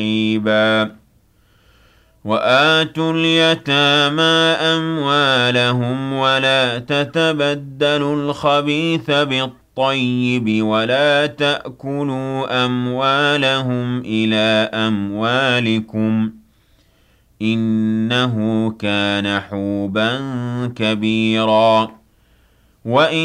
شيبا وآتوا اليتامى أموالهم ولا تتبدلوا الخبيث بالطيب ولا تأكلوا أموالهم إلى أموالكم إنه كان حوبا كبيرا وإن